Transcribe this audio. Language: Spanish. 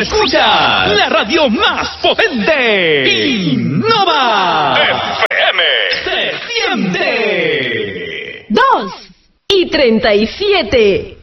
Escucha la radio más potente. Innova FM. Se siente. 2:37.